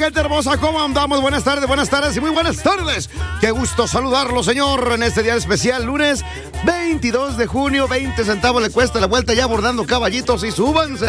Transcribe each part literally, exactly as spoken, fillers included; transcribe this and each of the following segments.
Gente hermosa, ¿cómo andamos? Buenas tardes, buenas tardes y muy buenas tardes. Qué gusto saludarlo, señor, en este día especial, lunes veintidós de junio. veinte centavos le cuesta la vuelta ya abordando caballitos y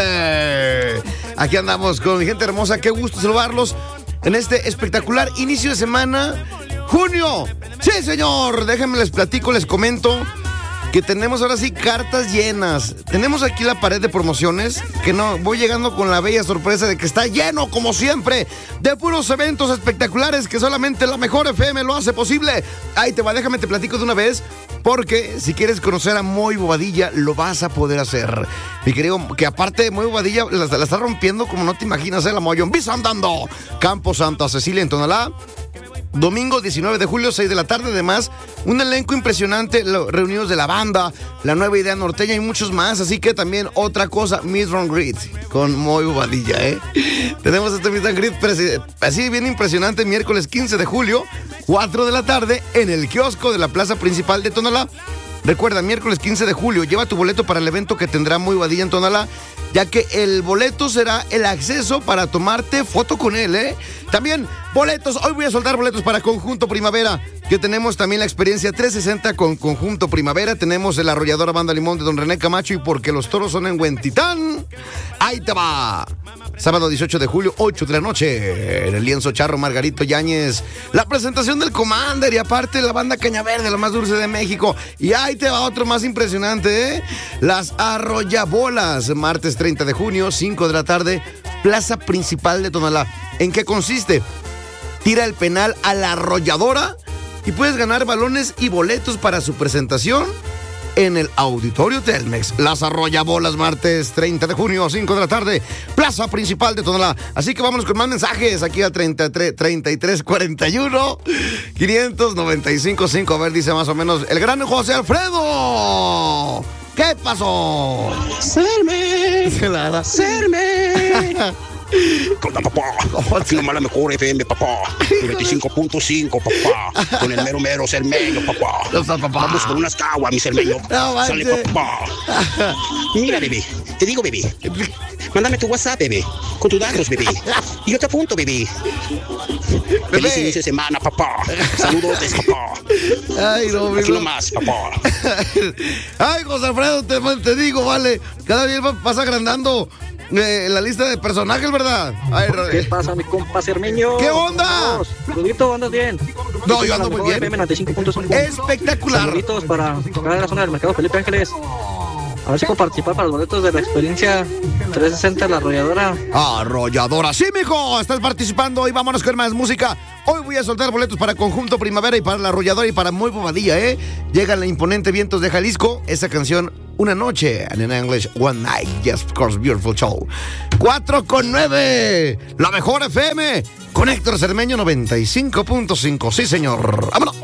súbanse. Aquí andamos con mi gente hermosa. Qué gusto saludarlos en este espectacular inicio de semana. Junio. Sí, señor. Déjenme les platico, les comento que tenemos ahora sí cartas llenas. Tenemos aquí la pared de promociones, que no, voy llegando con la bella sorpresa de que está lleno, como siempre, de puros eventos espectaculares que solamente la mejor F M lo hace posible. Ahí te va, déjame te platico de una vez, porque si quieres conocer a Moy Bobadilla, lo vas a poder hacer. Mi querido, que aparte de Moy Bobadilla, la, la está rompiendo como no te imaginas, ¿eh? La Moyombiza andando. Campo Santa Cecilia en Tonalá. Domingo diecinueve de julio, seis de la tarde. Además, un elenco impresionante, reunidos de la banda, la nueva idea norteña y muchos más. Así que también otra cosa, Meet and Greet con Moy Bobadilla, ¿eh? Tenemos este Meet and Greet así bien impresionante, miércoles quince de julio, cuatro de la tarde, en el kiosco de la plaza principal de Tonalá. Recuerda, miércoles quince de julio, lleva tu boleto para el evento que tendrá Moy Bobadilla en Tonalá, ya que el boleto será el acceso para tomarte foto con él, ¿eh? También boletos, hoy voy a soltar boletos para Conjunto Primavera, que tenemos también la experiencia trescientos sesenta con Conjunto Primavera. Tenemos el Arrolladora Banda Limón de Don René Camacho y Porque los Toros son en Huentitán. Ahí te va. Sábado dieciocho de julio, ocho de la noche, en el Lienzo Charro Margarito Yáñez. La presentación del Commander y aparte la banda Caña Verde, la más dulce de México. Y ahí te va otro más impresionante, ¿eh? Las Arrollabolas, martes treinta de junio, cinco de la tarde, plaza principal de Tonalá. ¿En qué consiste? Tira el penal a la arrolladora y puedes ganar balones y boletos para su presentación en el Auditorio Telmex. Las Arrollabolas, martes treinta de junio, cinco de la tarde, plaza principal de Tonalá. Así que vámonos con más mensajes aquí a treinta y tres, treinta y tres, cuarenta y uno, quinientos noventa y cinco, cinco. A ver, dice más o menos el gran José Alfredo. ¿Qué pasó? ¡Serme! ¡Serme! Conta, papá. Aquí nomás la mejor F M, papá. noventa y cinco punto cinco, papá. Con el mero mero cermeño, papá. No está, papá. Vamos con unas caguas, mi cermeño. No, sale, papá. Mira, bebé. Te digo, bebé. Mándame tu WhatsApp, bebé. Con tus datos, bebé. Y yo te apunto, bebé. Feliz inicio de semana, papá. Saludos, papá. Ay, no, Aquí nomás, papá. Ay, José Alfredo, te, te digo, vale. Cada día vas agrandando Eh, la lista de personajes, ¿verdad? Ay, ¿qué pasa, mi compa cermeño? ¿Qué onda? Rudito, ¿andas bien? No, yo ando muy bien. Espectacular. Saluditos para tocar en la zona del mercado Felipe Ángeles. A ver si puedo participar para los boletos de la experiencia trescientos sesenta La Arrolladora. Arrolladora. Sí, mijo, estás participando y vámonos con más música. Hoy voy a soltar boletos para Conjunto Primavera y para La Arrolladora y para Moy Bobadilla, ¿eh? Llega la imponente Vientos de Jalisco, esa canción Una Noche, and in English, One Night. Yes, of course, beautiful show. cuatro con nueve, la mejor F M, con Héctor Cermeño noventa y cinco punto cinco. Sí, señor. Vámonos.